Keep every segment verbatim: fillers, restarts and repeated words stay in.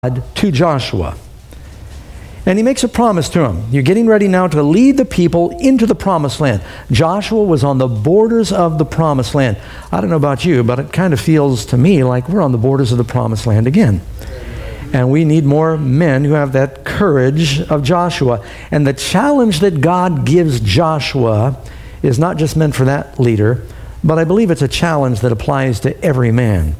to Joshua. And he makes a promise to him. You're getting ready now to lead the people into the promised land. Joshua was on the borders of the promised land. I don't know about you, but it kind of feels to me like we're on the borders of the promised land again. And we need more men who have that courage of Joshua. And the challenge that God gives Joshua is not just meant for that leader, but I believe it's a challenge that applies to every man.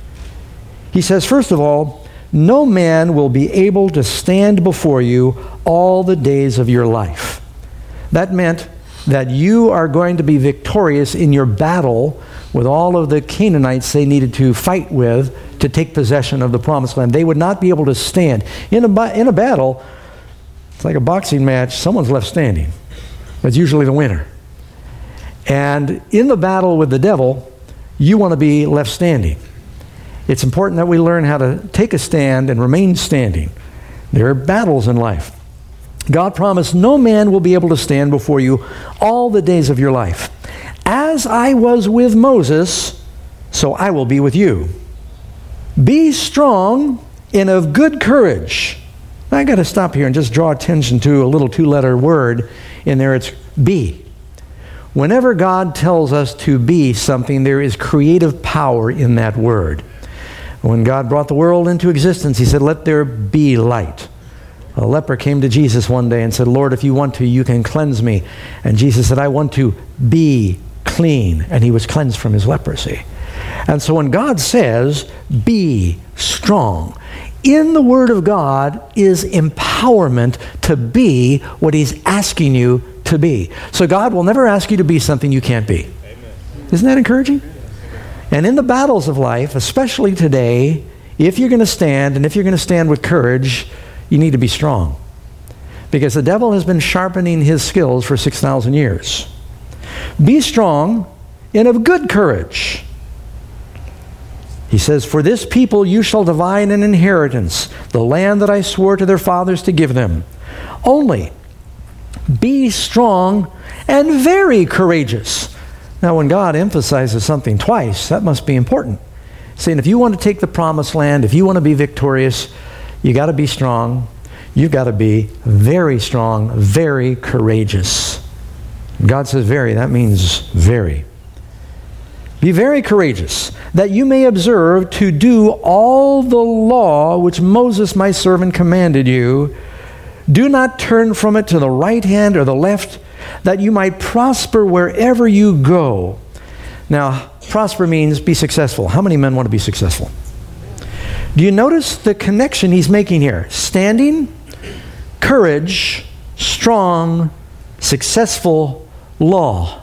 He says, first of all, no man will be able to stand before you all the days of your life. That meant that you are going to be victorious in your battle with all of the Canaanites they needed to fight with to take possession of the promised land. They would not be able to stand. In a, in a battle, it's like a boxing match, someone's left standing. It's usually the winner. And in the battle with the devil, you want to be left standing. It's important that we learn how to take a stand and remain standing. There are battles in life. God promised no man will be able to stand before you all the days of your life. As I was with Moses, so I will be with you. Be strong and of good courage. I got to stop here and just draw attention to a little two-letter word in there. It's be. Whenever God tells us to be something, there is creative power in that word. When God brought the world into existence, he said, let there be light. A leper came to Jesus one day and said, Lord, if you want to, you can cleanse me. And Jesus said, I want to be clean. And he was cleansed from his leprosy. And so when God says, be strong, in the Word of God is empowerment to be what he's asking you to be. So God will never ask you to be something you can't be. Amen. Isn't that encouraging? And in the battles of life, especially today, if you're going to stand, and if you're going to stand with courage, you need to be strong. Because the devil has been sharpening his skills for six thousand years. Be strong and of good courage. He says, for this people you shall divide an inheritance, the land that I swore to their fathers to give them. Only be strong and very courageous. Now, when God emphasizes something twice, that must be important. Saying if you want to take the promised land, if you want to be victorious, you got to be strong. You've got to be very strong, very courageous. God says very, that means very. Be very courageous, that you may observe to do all the law which Moses my servant commanded you. Do not turn from it to the right hand or the left, that you might prosper wherever you go. Now, prosper means be successful. How many men want to be successful? Do you notice the connection he's making here? Standing, courage, strong, successful, law.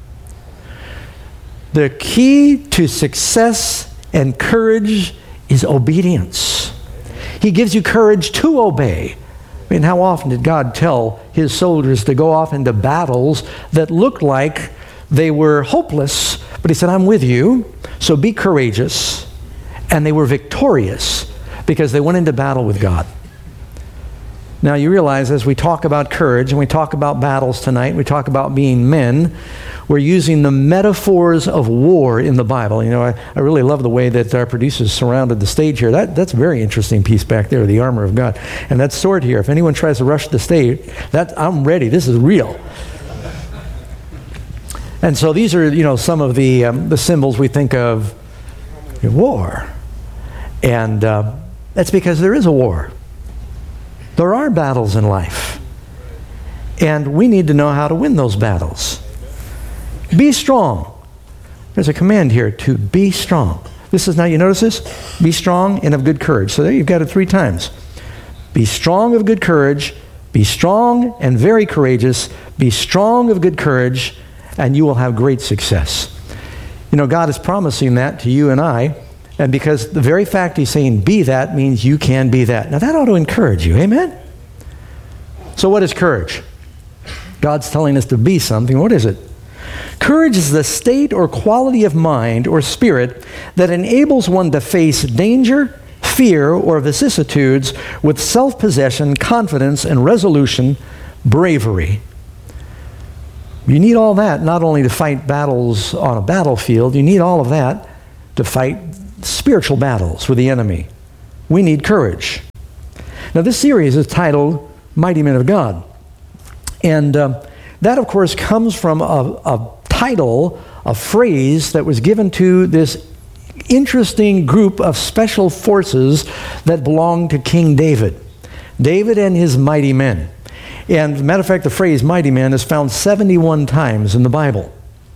The key to success and courage is obedience. He gives you courage to obey. I mean, how often did God tell his soldiers to go off into battles that looked like they were hopeless, but he said, I'm with you, so be courageous. And they were victorious because they went into battle with God. Now you realize as we talk about courage and we talk about battles tonight, we talk about being men, we're using the metaphors of war in the Bible. You know, I, I really love the way that our producers surrounded the stage here. That, that's a very interesting piece back there, the armor of God. And that sword here, if anyone tries to rush the stage, that, I'm ready. This is real. And so these are, you know, some of the, um, the symbols we think of in war. And uh, that's because there is a war. There are battles in life. And we need to know how to win those battles. Be strong. There's a command here to be strong. This is, now you notice this? Be strong and of good courage. So there you've got it three times. Be strong of good courage. Be strong and very courageous. Be strong of good courage, and you will have great success. You know, God is promising that to you and I, and because the very fact he's saying be that means you can be that. Now that ought to encourage you. Amen? So what is courage? God's telling us to be something. What is it? Courage is the state or quality of mind or spirit that enables one to face danger, fear, or vicissitudes with self-possession, confidence, and resolution, bravery. You need all that not only to fight battles on a battlefield, you need all of that to fight spiritual battles with the enemy. we need courage. Now, this series is titled Mighty Men of God. And uh, that, of course, comes from a, a title, a phrase that was given to this interesting group of special forces that belonged to King David. David and his mighty men. And as a matter of fact, the phrase mighty man is found seventy-one times in the Bible.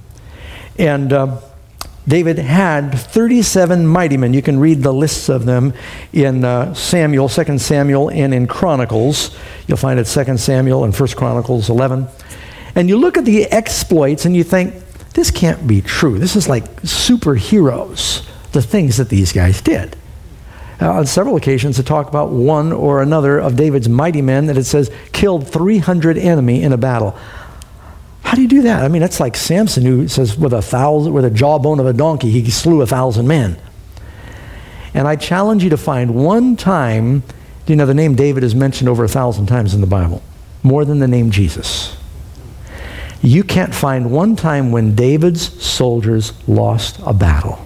And uh, David had thirty-seven mighty men. You can read the lists of them in uh, Samuel, Second Samuel, and in Chronicles. You'll find it Second Samuel and First Chronicles eleven. And you look at the exploits and you think, this can't be true. This is like superheroes, the things that these guys did. Uh, on several occasions, it talk about one or another of David's mighty men that it says killed three hundred enemy in a battle. How do you do that? I mean, that's like Samson, who says with a thousand, with a jawbone of a donkey, he slew a thousand men. And I challenge you to find one time, you know, the name David is mentioned over a thousand times in the Bible, more than the name Jesus. You can't find one time when David's soldiers lost a battle.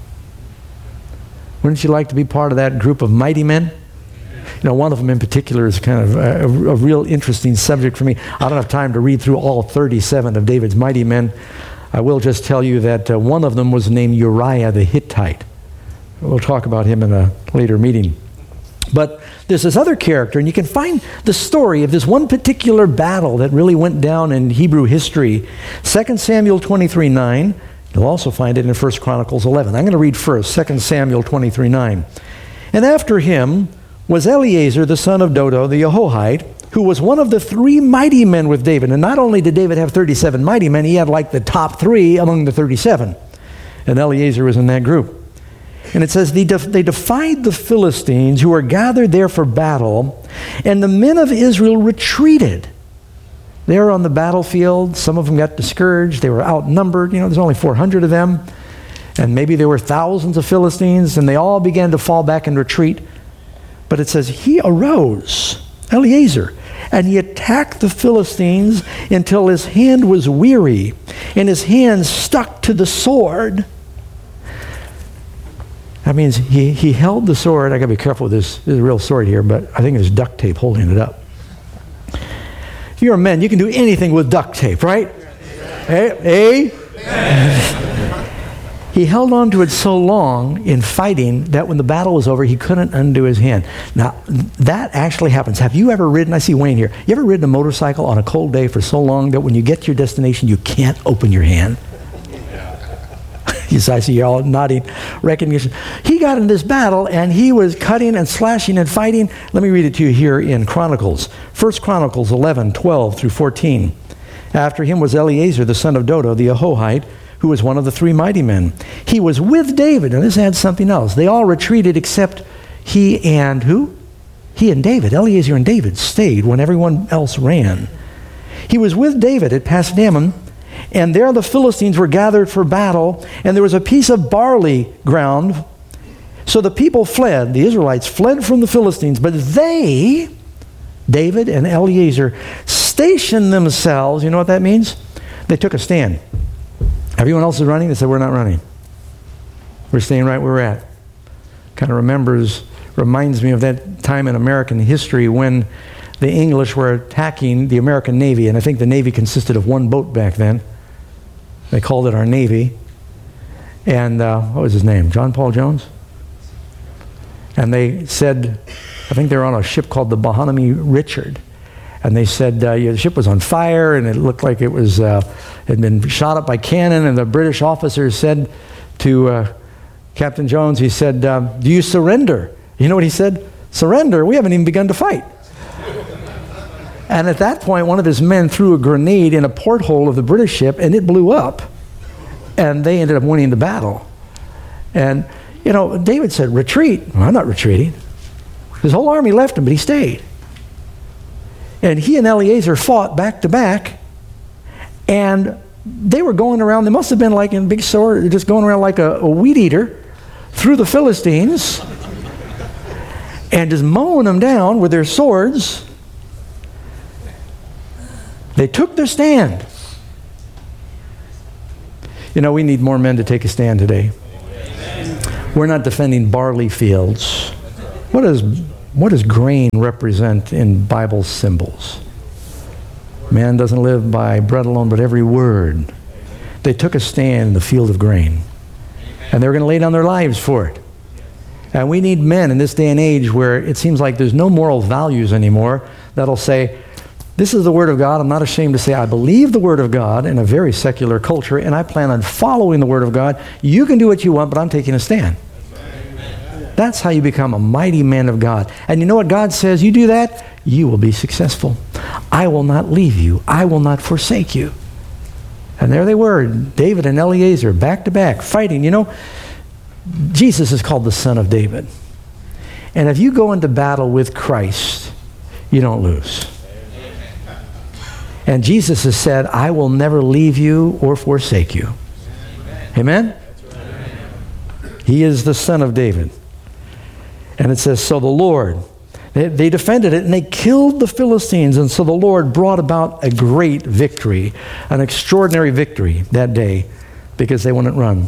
Wouldn't you like to be part of that group of mighty men? You know, one of them in particular is kind of a, a, a real interesting subject for me. I don't have time to read through all thirty-seven of David's mighty men. I will just tell you that uh, one of them was named Uriah the Hittite. We'll talk about him in a later meeting. But there's this other character, and you can find the story of this one particular battle that really went down in Hebrew history. Second Samuel twenty-three nine. You'll also find it in First Chronicles eleven. I'm going to read first, Second Samuel twenty-three nine. And after him was Eleazar, the son of Dodo, the Ahohite, who was one of the three mighty men with David. And not only did David have thirty-seven mighty men, he had like the top three among the thirty-seven. And Eleazar was in that group. And it says, they, def- they defied the Philistines who were gathered there for battle, and the men of Israel retreated. They were on the battlefield. Some of them got discouraged. They were outnumbered. You know, there's only four hundred of them. And maybe there were thousands of Philistines, and they all began to fall back and retreat. But it says, he arose, Eleazar, and he attacked the Philistines until his hand was weary, and his hand stuck to the sword. That means he, he held the sword. I got to be careful with this. This is a real sword here, but I think there's duct tape holding it up. If you're a man, you can do anything with duct tape, right? Hey, hey? He held on to it so long in fighting that when the battle was over, he couldn't undo his hand. Now, that actually happens. Have you ever ridden, I see Wayne here, you ever ridden a motorcycle on a cold day for so long that when you get to your destination, you can't open your hand? Yes, I see you all nodding recognition. He got in this battle, and he was cutting and slashing and fighting. Let me read it to you here in Chronicles. First Chronicles eleven, twelve through fourteen. After him was Eleazar, the son of Dodo, the Ahohite, who was one of the three mighty men. He was with David, and this adds something else. They all retreated except he and who? He and David. Eleazar and David stayed when everyone else ran. He was with David at Pasdammim, and there the Philistines were gathered for battle, and there was a piece of barley ground. So the people fled, the Israelites fled from the Philistines, but they, David and Eleazar, stationed themselves. You know what that means? They took a stand. Everyone else is running. They said, we're not running. We're staying right where we're at. Kind of remembers, reminds me of that time in American history when the English were attacking the American Navy, and I think the Navy consisted of one boat back then. They called it our Navy. And uh, what was his name? John Paul Jones? And they said, I think they were on a ship called the Bahami Richard. And they said uh, yeah, the ship was on fire, and it looked like it was uh, had been shot up by cannon. And the British officer said to uh, Captain Jones, he said, uh, do you surrender? You know what he said? Surrender? We haven't even begun to fight. And at that point, one of his men threw a grenade in a porthole of the British ship, and it blew up. And they ended up winning the battle. And, you know, David said, retreat. Well, I'm not retreating. His whole army left him, but he stayed. And he and Eleazar fought back to back, and they were going around. They must have been like in big sword, just going around like a, a weed eater through the Philistines and just mowing them down with their swords. They took their stand. You know, we need more men to take a stand today. We're not defending barley fields. What does, what does grain represent in Bible symbols? Man doesn't live by bread alone, but every word. They took a stand in the field of grain, and they were going to lay down their lives for it. And we need men in this day and age where it seems like there's no moral values anymore that'll say, this is the Word of God. I'm not ashamed to say I believe the Word of God in a very secular culture, and I plan on following the Word of God. You can do what you want, but I'm taking a stand. That's how you become a mighty man of God. And you know what God says? You do that, you will be successful. I will not leave you. I will not forsake you. And there they were, David and Eliezer, back to back, fighting. You know, Jesus is called the Son of David. And if you go into battle with Christ, you don't lose. And Jesus has said, I will never leave you or forsake you. Amen? He is the Son of David. And it says, so the Lord, they, they defended it and they killed the Philistines. And so the Lord brought about a great victory, an extraordinary victory that day because they wouldn't run.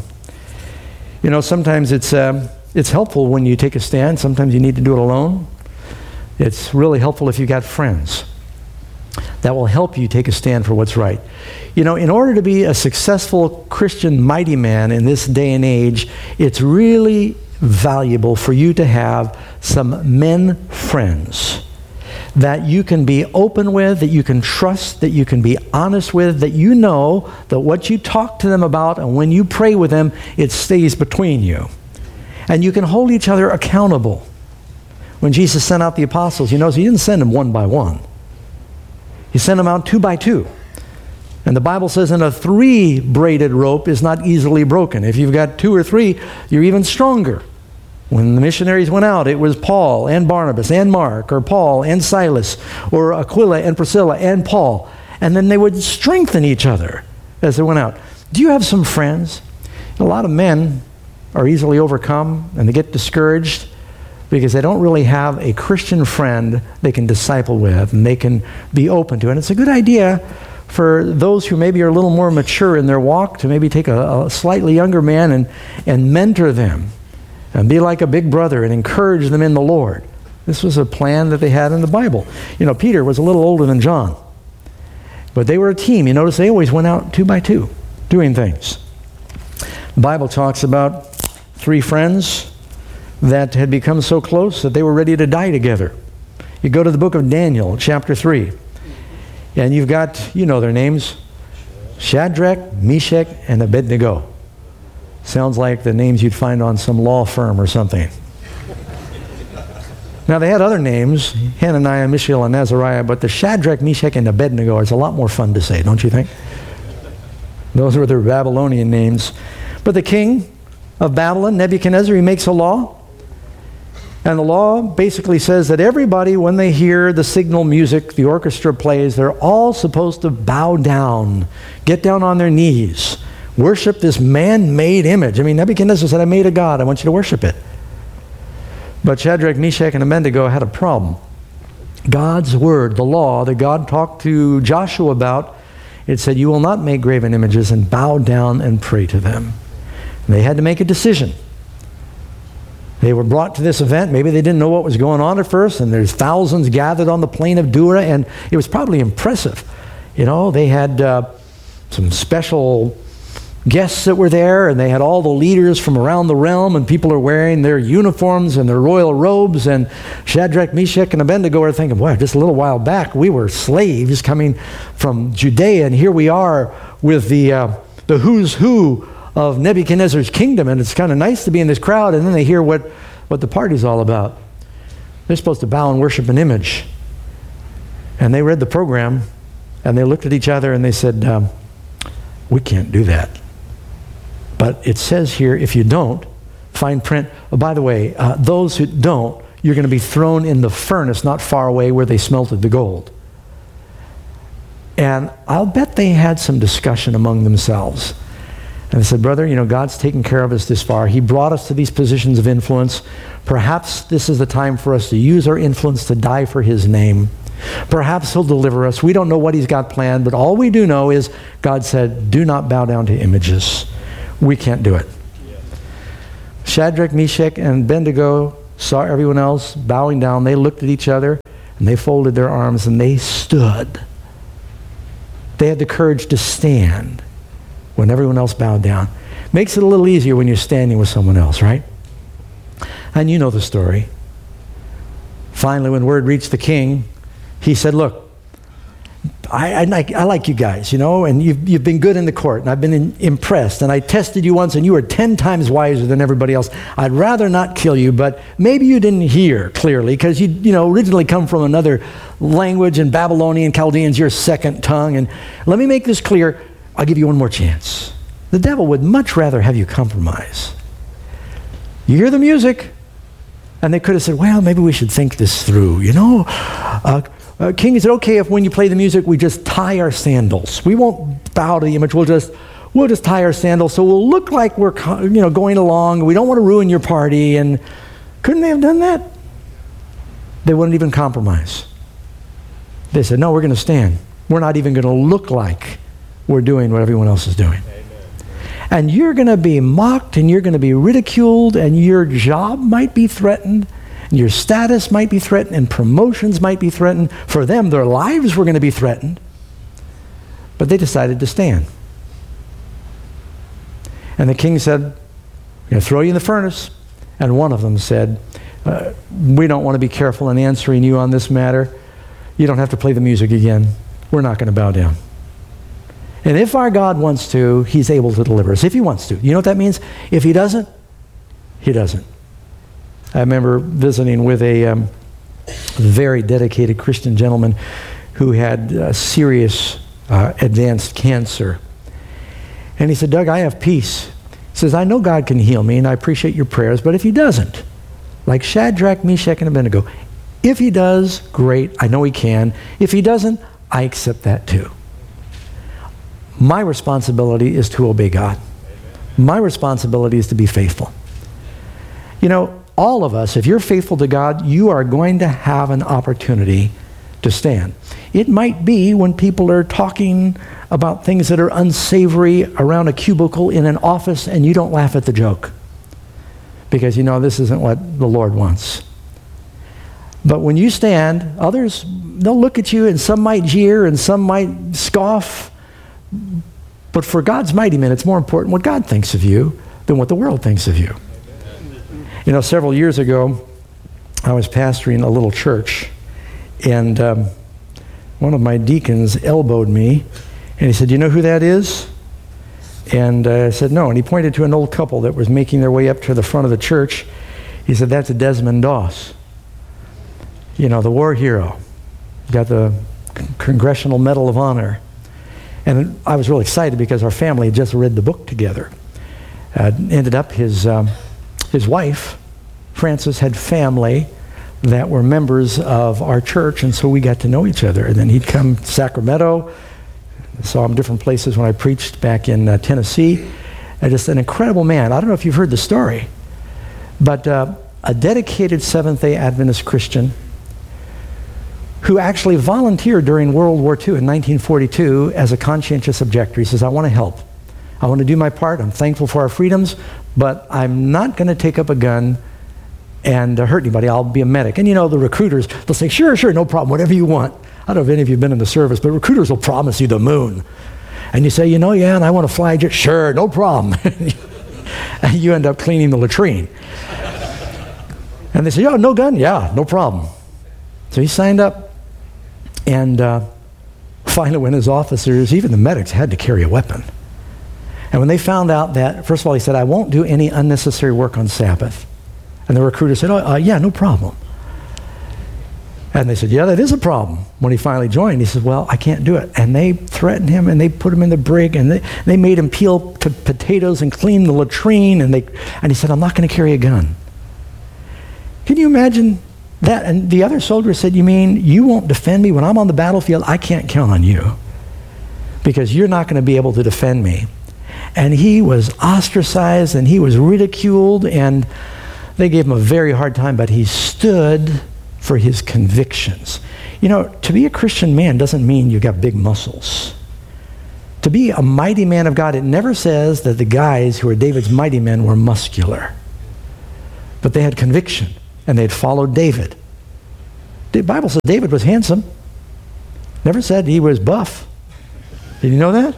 You know, sometimes it's, uh, it's helpful when you take a stand. Sometimes you need to do it alone. It's really helpful if you've got friends that will help you take a stand for what's right. You know, in order to be a successful Christian mighty man in this day and age, it's really valuable for you to have some men friends that you can be open with, that you can trust, that you can be honest with, that you know that what you talk to them about and when you pray with them, it stays between you. And you can hold each other accountable. When Jesus sent out the apostles, you notice he didn't send them one by one. He sent them out two by two. And the Bible says, and a three-braided rope is not easily broken. If you've got two or three, you're even stronger. When the missionaries went out, it was Paul and Barnabas and Mark, or Paul and Silas, or Aquila and Priscilla and Paul. And then they would strengthen each other as they went out. Do you have some friends? A lot of men are easily overcome, and they get discouraged because they don't really have a Christian friend they can disciple with and they can be open to. And it's a good idea for those who maybe are a little more mature in their walk to maybe take a, a slightly younger man and, and mentor them and be like a big brother and encourage them in the Lord. This was a plan that they had in the Bible. You know, Peter was a little older than John, but they were a team. You notice they always went out two by two doing things. The Bible talks about three friends that had become so close that they were ready to die together. You go to the book of Daniel, chapter three, and you've got, you know their names, Shadrach, Meshach, and Abednego. Sounds like the names you'd find on some law firm or something. Now, they had other names, Hananiah, Mishael, and Azariah, but the Shadrach, Meshach, and Abednego is a lot more fun to say, don't you think? Those were their Babylonian names. But the king of Babylon, Nebuchadnezzar, he makes a law. And the law basically says that everybody, when they hear the signal music, the orchestra plays, they're all supposed to bow down, get down on their knees, worship this man-made image. I mean, Nebuchadnezzar said, I made a god, I want you to worship it. But Shadrach, Meshach, and Abednego had a problem. God's word, the law that God talked to Joshua about, it said, you will not make graven images and bow down and pray to them. And they had to make a decision. They were brought to this event. Maybe they didn't know what was going on at first, and there's thousands gathered on the plain of Dura, and it was probably impressive. You know, they had uh, some special guests that were there, and they had all the leaders from around the realm, and people are wearing their uniforms and their royal robes, and Shadrach, Meshach, and Abednego are thinking, boy, just a little while back, we were slaves coming from Judea, and here we are with the, uh, the who's who of Nebuchadnezzar's kingdom, and it's kind of nice to be in this crowd, and then they hear what, what the party's all about. They're supposed to bow and worship an image. And they read the program, and they looked at each other, and they said, um, we can't do that. But it says here, if you don't, fine print. Oh, by the way, uh, those who don't, you're going to be thrown in the furnace not far away where they smelted the gold. And I'll bet they had some discussion among themselves. And they said, brother, you know, God's taken care of us this far. He brought us to these positions of influence. Perhaps this is the time for us to use our influence to die for his name. Perhaps he'll deliver us. We don't know what he's got planned, but all we do know is God said, do not bow down to images. We can't do it. Yeah. Shadrach, Meshach, and Abednego saw everyone else bowing down. They looked at each other, and they folded their arms, and they stood. They had the courage to stand when everyone else bowed down. Makes it a little easier when you're standing with someone else, right? And you know the story. Finally, when word reached the king, he said, look, I, I, like, I like you guys, you know, and you've, you've been good in the court, and I've been in, impressed, and I tested you once, and you were ten times wiser than everybody else. I'd rather not kill you, but maybe you didn't hear clearly, because you, you know, originally come from another language, and Babylonian, Chaldeans, your second tongue, and let me make this clear, I'll give you one more chance. The devil would much rather have you compromise. You hear the music, and they could have said, well, maybe we should think this through, you know. Uh, uh, King, is it okay if when you play the music, we just tie our sandals? We won't bow to the image. We'll just, we'll just tie our sandals so we'll look like we're, you know, going along. We don't want to ruin your party. And couldn't they have done that? They wouldn't even compromise. They said, no, we're going to stand. We're not even going to look like we're doing what everyone else is doing. And you're going to be mocked, and you're going to be ridiculed, and your job might be threatened, and your status might be threatened, and promotions might be threatened. For them, their lives were going to be threatened. But they decided to stand. And the king said, we're going to throw you in the furnace. And one of them said, uh, we don't want to be careful in answering you on this matter. You don't have to play the music again. We're not going to bow down. And if our God wants to, he's able to deliver us. If he wants to. You know what that means? If he doesn't, he doesn't. I remember visiting with a um, very dedicated Christian gentleman who had uh, serious uh, advanced cancer. And he said, Doug, I have peace. He says, I know God can heal me, and I appreciate your prayers, but if he doesn't, like Shadrach, Meshach, and Abednego, if he does, great, I know he can. If he doesn't, I accept that too. My responsibility is to obey God. My responsibility is to be faithful. You know, all of us, if you're faithful to God, you are going to have an opportunity to stand. It might be when people are talking about things that are unsavory around a cubicle in an office, and you don't laugh at the joke because you know this isn't what the Lord wants. But when you stand, others, they'll look at you, and some might jeer and some might scoff. But for God's mighty men, it's more important what God thinks of you than what the world thinks of you. You know, several years ago, I was pastoring a little church, and um, one of my deacons elbowed me, and he said, you know who that is? And uh, I said, no. And he pointed to an old couple that was making their way up to the front of the church. He said, that's a Desmond Doss. You know, the war hero. Got the Congressional Medal of Honor. And I was really excited because our family had just read the book together. Uh, ended up his, um, his wife, Frances, had family that were members of our church, and so we got to know each other. And then he'd come to Sacramento. I saw him different places when I preached back in uh, Tennessee. Uh, just an incredible man. I don't know if you've heard the story, but uh, a dedicated Seventh-day Adventist Christian who actually volunteered during World War Two in nineteen forty-two as a conscientious objector. He says, I want to help. I want to do my part. I'm thankful for our freedoms, but I'm not going to take up a gun and uh, hurt anybody. I'll be a medic. And you know, the recruiters, they'll say, sure, sure, no problem, whatever you want. I don't know if any of you have been in the service, but recruiters will promise you the moon. And you say, you know, yeah, and I want to fly jet. Sure, no problem. And you end up cleaning the latrine. And they say, oh, no gun? Yeah, no problem. So he signed up. And uh, finally, when his officers, even the medics, had to carry a weapon. And when they found out that, first of all, he said, I won't do any unnecessary work on Sabbath. And the recruiter said, oh, uh, yeah, no problem. And they said, yeah, that is a problem. When he finally joined, he said, well, I can't do it. And they threatened him, and they put him in the brig, and they, they made him peel p- potatoes and clean the latrine. And, they, and he said, I'm not going to carry a gun. Can you imagine that? And the other soldier said, you mean you won't defend me when I'm on the battlefield? I can't count on you because you're not going to be able to defend me. And he was ostracized, and he was ridiculed, and they gave him a very hard time, but he stood for his convictions. You know, to be a Christian man doesn't mean you've got big muscles. To be a mighty man of God, it never says that the guys who were David's mighty men were muscular. But they had conviction. and they'd followed David. The Bible says David was handsome. Never said he was buff. Did you know that?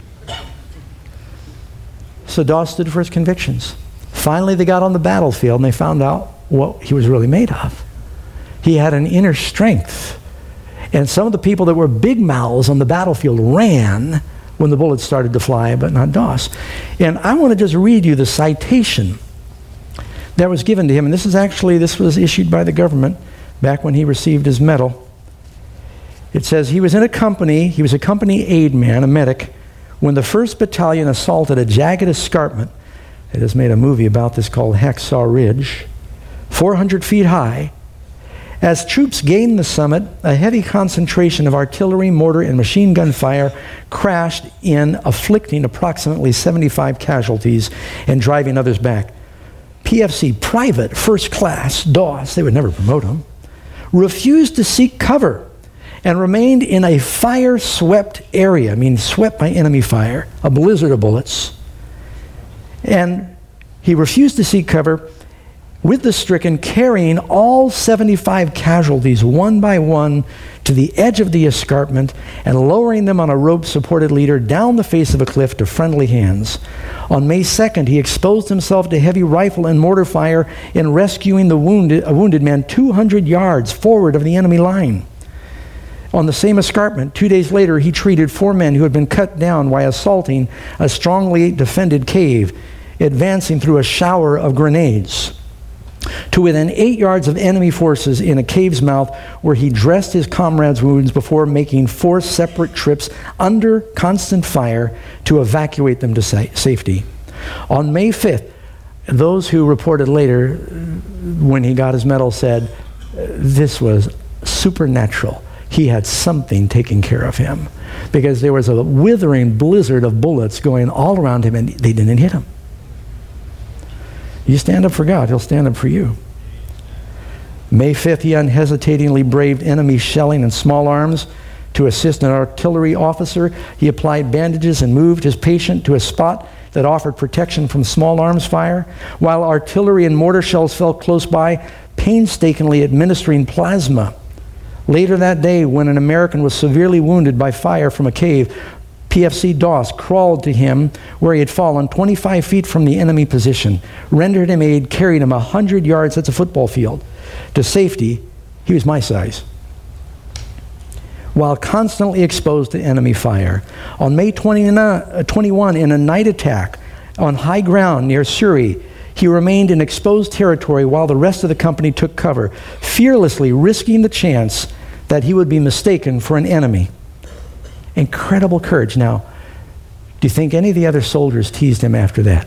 So Doss stood for his convictions. Finally, they got on the battlefield and they found out what he was really made of. He had an inner strength. And some of the people that were big mouths on the battlefield ran when the bullets started to fly, but not Doss. And I want to just read you the citation that was given to him. And this is actually, this was issued by the government back when he received his medal. It says, he was in a company, he was a company aid man, a medic, when the first Battalion assaulted a jagged escarpment. It has made a movie about this called Hacksaw Ridge, four hundred feet high. As troops gained the summit, a heavy concentration of artillery, mortar, and machine gun fire crashed in, afflicting approximately seventy-five casualties and driving others back. P F C Private First Class Doss, they would never promote him, refused to seek cover and remained in a fire-swept area, I mean swept by enemy fire, a blizzard of bullets. And he refused to seek cover with the stricken, carrying all seventy-five casualties one by one to the edge of the escarpment and lowering them on a rope-supported leader down the face of a cliff to friendly hands. On May second, he exposed himself to heavy rifle and mortar fire in rescuing the wounded, a wounded man two hundred yards forward of the enemy line. On the same escarpment, two days later, he treated four men who had been cut down while assaulting a strongly defended cave, advancing through a shower of grenades to within eight yards of enemy forces in a cave's mouth, where he dressed his comrades' wounds before making four separate trips under constant fire to evacuate them to sa- safety. On May fifth, those who reported later, when he got his medal, said this was supernatural. He had something taking care of him, because there was a withering blizzard of bullets going all around him and they didn't hit him. You stand up for God, He'll stand up for you. May fifth, he unhesitatingly braved enemy shelling and small arms to assist an artillery officer. He applied bandages and moved his patient to a spot that offered protection from small arms fire, while artillery and mortar shells fell close by, painstakingly administering plasma. Later that day, when an American was severely wounded by fire from a cave, P F C Doss crawled to him where he had fallen twenty-five feet from the enemy position, rendered him aid, carried him one hundred yards, that's a football field, to safety. He was my size. While constantly exposed to enemy fire. On May twenty-first, in a night attack on high ground near Surrey, he remained in exposed territory while the rest of the company took cover, fearlessly risking the chance that he would be mistaken for an enemy. Incredible courage. Now, do you think any of the other soldiers teased him after that?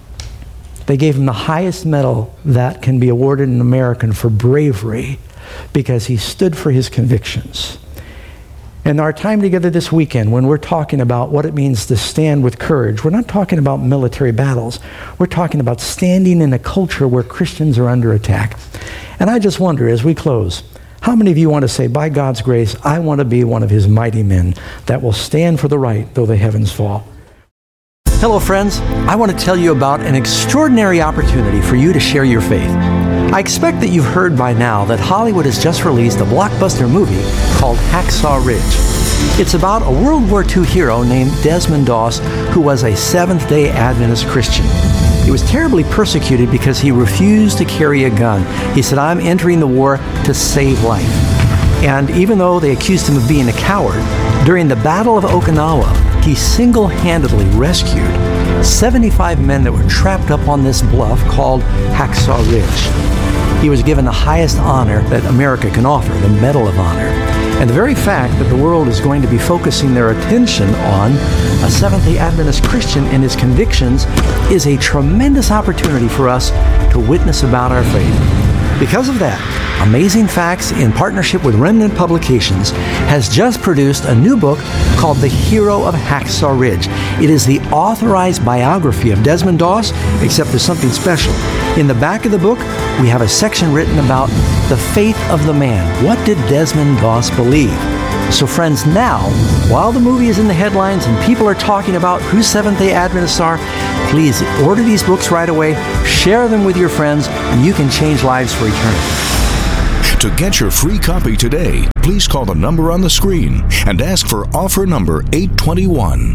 They gave him the highest medal that can be awarded an American for bravery, because he stood for his convictions. And our time together this weekend, when we're talking about what it means to stand with courage, we're not talking about military battles. We're talking about standing in a culture where Christians are under attack. And I just wonder, as we close, how many of you want to say, by God's grace, I want to be one of His mighty men that will stand for the right, though the heavens fall? Hello, friends. I want to tell you about an extraordinary opportunity for you to share your faith. I expect that you've heard by now that Hollywood has just released a blockbuster movie called Hacksaw Ridge. It's about a World War Two hero named Desmond Doss, who was a Seventh-day Adventist Christian. He was terribly persecuted because he refused to carry a gun. He said, I'm entering the war to save life. And even though they accused him of being a coward, during the Battle of Okinawa, he single-handedly rescued seventy-five men that were trapped up on this bluff called Hacksaw Ridge. He was given the highest honor that America can offer, the Medal of Honor. And the very fact that the world is going to be focusing their attention on a Seventh-day Adventist Christian and his convictions is a tremendous opportunity for us to witness about our faith. Because of that, Amazing Facts, in partnership with Remnant Publications, has just produced a new book called The Hero of Hacksaw Ridge. It is the authorized biography of Desmond Doss, except there's something special. In the back of the book, we have a section written about the faith of the man. What did Desmond Doss believe? So friends, now, while the movie is in the headlines and people are talking about who Seventh-day Adventists are, please order these books right away, share them with your friends, and you can change lives for eternity. To get your free copy today, please call the number on the screen and ask for offer number eight twenty-one.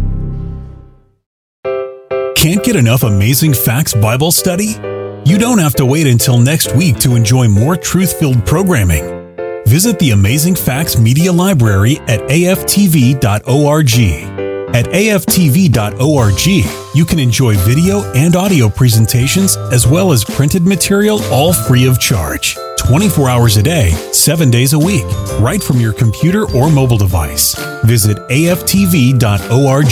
Can't get enough Amazing Facts Bible study? You don't have to wait until next week to enjoy more truth-filled programming. Visit the Amazing Facts Media Library at A F T V dot org. At A F T V dot org, you can enjoy video and audio presentations as well as printed material, all free of charge. twenty-four hours a day, seven days a week, right from your computer or mobile device. Visit A F T V dot org.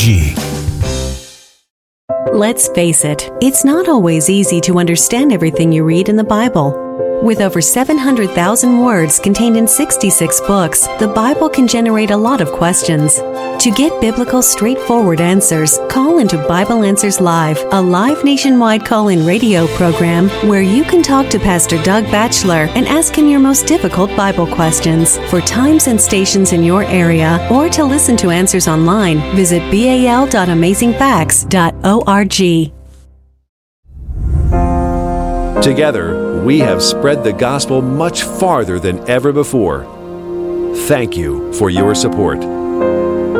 Let's face it, it's not always easy to understand everything you read in the Bible. With over seven hundred thousand words contained in sixty-six books, the Bible can generate a lot of questions. To get biblical, straightforward answers, call into Bible Answers Live, a live nationwide call-in radio program where you can talk to Pastor Doug Batchelor and ask him your most difficult Bible questions. For times and stations in your area, or to listen to answers online, visit B A L dot amazing facts dot org. Together, we have spread the gospel much farther than ever before. Thank you for your support.